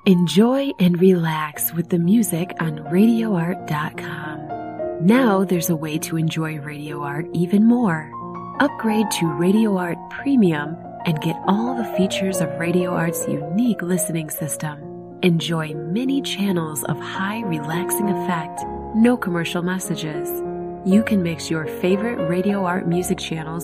Enjoy and relax with the music on RadioArt.com. Now there's a way to enjoy Radio Art even more. Upgrade to Radio Art Premium and get all the features of Radio Art's unique listening system. Enjoy many channels of high relaxing effect, no commercial messages. You can mix your favorite Radio Art music channels